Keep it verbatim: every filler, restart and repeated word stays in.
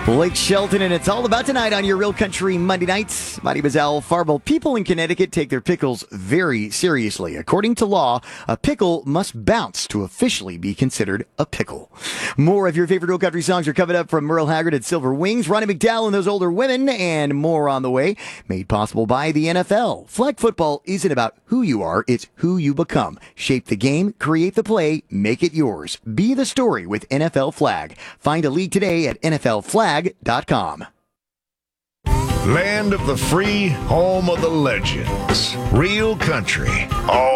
Blake Shelton, and it's all about tonight on your Real Country Monday nights. My name is Al Farble. People in Connecticut take their pickles very seriously. According to law, a pickle must bounce to officially be considered a pickle. More of your favorite Real Country songs are coming up from Merle Haggard and Silver Wings, Ronnie McDowell and Those Older Women, and more on the way. Made possible by the N F L. Flag football isn't about who you are, it's who you become. Shape the game, create the play, make it yours. Be the story with N F L Flag. Find a league today at N F L flag dot com. Land of the free, home of the legends. Real Country. All